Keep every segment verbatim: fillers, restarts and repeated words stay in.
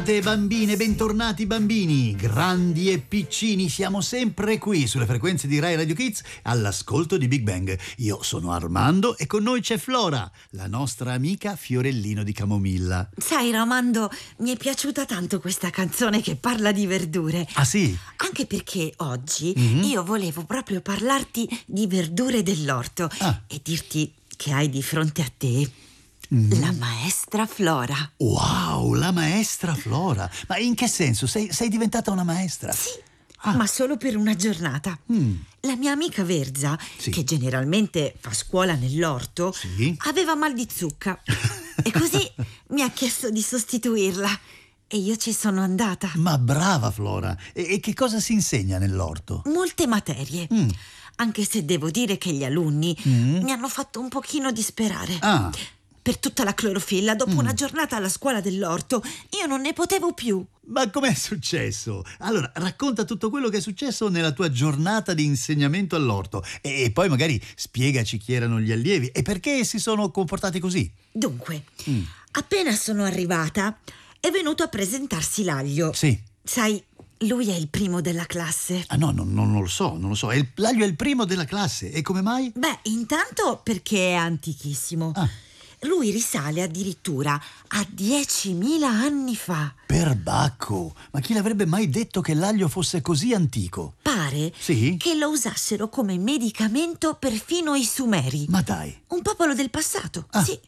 Bentornate bambine, bentornati bambini, grandi e piccini, siamo sempre qui sulle frequenze di Rai Radio Kids all'ascolto di Big Bang. Io sono Armando e con noi c'è Flora, la nostra amica fiorellino di camomilla. Sai Armando, mi è piaciuta tanto questa canzone che parla di verdure. Ah sì? Anche perché oggi Mm-hmm. io volevo proprio parlarti di verdure dell'orto Ah. e dirti che hai di fronte a te Mm-hmm. la maestra Flora. Wow, la maestra Flora. Ma in che senso? Sei, sei diventata una maestra? Sì, Ah. ma solo per una giornata. Mm. La mia amica Verza, Sì. che generalmente fa scuola nell'orto, Sì. aveva mal di zucca e così mi ha chiesto di sostituirla e io ci sono andata. Ma brava Flora. E, e che cosa si insegna nell'orto? Molte materie, Mm. anche se devo dire che gli alunni Mm. mi hanno fatto un pochino disperare. Ah. Per tutta la clorofilla, dopo Mm. una giornata alla scuola dell'orto, io non ne potevo più. Ma com'è successo? Allora, racconta tutto quello che è successo nella tua giornata di insegnamento all'orto e, e poi magari spiegaci chi erano gli allievi e perché si sono comportati così. Dunque, Mm. appena sono arrivata, è venuto a presentarsi Laglio. Sì. Sai, lui è il primo della classe. Ah no, no, non lo so, non lo so. È il, Laglio è il primo della classe. E come mai? Beh, intanto perché è antichissimo. Ah. Lui risale addirittura a diecimila anni fa. Perbacco! Ma chi l'avrebbe mai detto che l'aglio fosse così antico? Pare Sì? che lo usassero come medicamento perfino i Sumeri. Ma dai. Un popolo del passato, Ah. sì.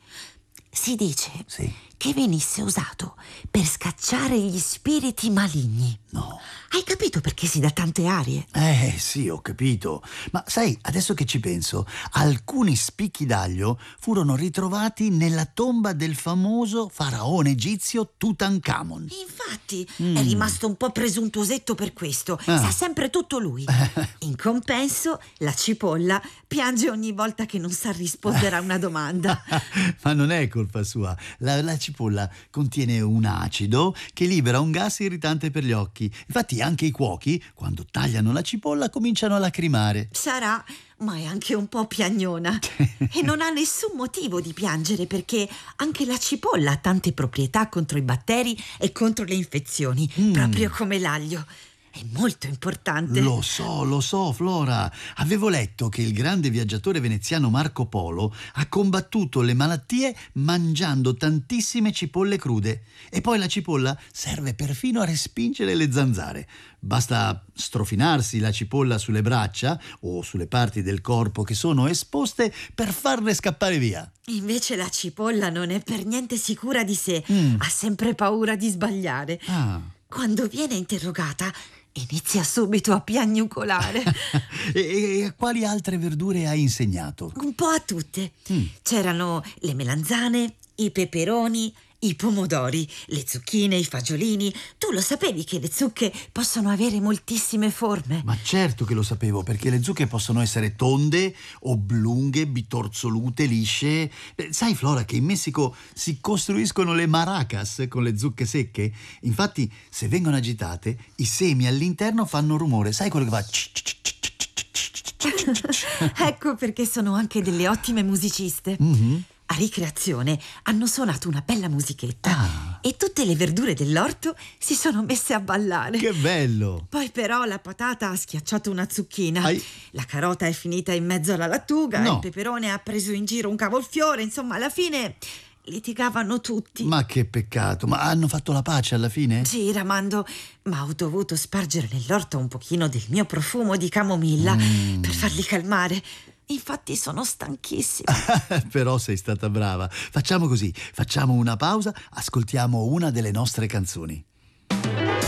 Si dice Sì. che venisse usato per scacciare gli spiriti maligni. No. Hai capito perché si dà tante arie? Eh sì, ho capito. Ma sai, adesso che ci penso, alcuni spicchi d'aglio furono ritrovati nella tomba del famoso faraone egizio Tutankhamon. Infatti, Mm. è rimasto un po' presuntuosetto per questo. Ah. Sa sempre tutto lui. In compenso, la cipolla piange ogni volta che non sa rispondere a una domanda. Ma non è colpa sua. La, la cipolla contiene un acido che libera un gas irritante per gli occhi. Infatti anche i cuochi, quando tagliano la cipolla, cominciano a lacrimare. Sarà, ma è anche un po' piagnona. E non ha nessun motivo di piangere perché anche la cipolla ha tante proprietà contro i batteri e contro le infezioni, Mm. proprio come l'aglio. È molto importante. Lo so, lo so, Flora. Avevo letto che il grande viaggiatore veneziano Marco Polo ha combattuto le malattie mangiando tantissime cipolle crude. E poi la cipolla serve perfino a respingere le zanzare. Basta strofinarsi la cipolla sulle braccia o sulle parti del corpo che sono esposte per farle scappare via. Invece la cipolla non è per niente sicura di sé. Mm. Ha sempre paura di sbagliare. Ah. Quando viene interrogata, inizia subito a piagnucolare. e, e a quali altre verdure hai insegnato? Un po' a tutte. Mm. C'erano le melanzane, i peperoni, i pomodori, le zucchine, i fagiolini. Tu lo sapevi che le zucche possono avere moltissime forme? Ma certo che lo sapevo, perché le zucche possono essere tonde, oblunghe, bitorsolute, lisce. Beh, sai, Flora, che in Messico si costruiscono le maracas con le zucche secche? Infatti, se vengono agitate, i semi all'interno fanno rumore. Sai quello che fa? Ecco perché sono anche delle ottime musiciste. Mm-hmm. A ricreazione hanno suonato una bella musichetta Ah. e tutte le verdure dell'orto si sono messe a ballare. Che bello! Poi però la patata ha schiacciato una zucchina, Ai. la carota è finita in mezzo alla lattuga, No. il peperone ha preso in giro un cavolfiore, insomma alla fine litigavano tutti. Ma che peccato! Ma hanno fatto la pace alla fine? Sì, Ramando, ma ho dovuto spargere nell'orto un pochino del mio profumo di camomilla Mm. per farli calmare. Infatti sono stanchissima. Però sei stata brava. Facciamo così, facciamo una pausa, ascoltiamo una delle nostre canzoni.